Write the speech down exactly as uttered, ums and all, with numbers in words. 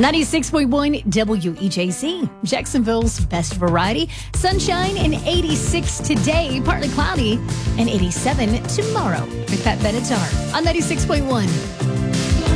ninety-six point one W E J C, Jacksonville's best variety. Sunshine and eighty-six today, partly cloudy, and eighty-seven tomorrow. With Pat Benatar on ninety-six point one.